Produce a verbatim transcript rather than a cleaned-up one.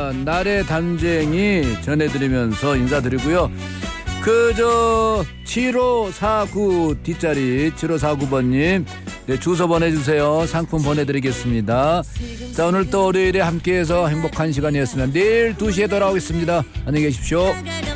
자, 날의 담쟁이 전해드리면서 인사드리고요. 그 저 칠오사구 뒷자리 칠오사구 번님 네, 주소 보내주세요. 상품 보내드리겠습니다. 자, 오늘 또 월요일에 함께해서 행복한 시간이었으면 내일 두 시에 돌아오겠습니다. 안녕히 계십시오.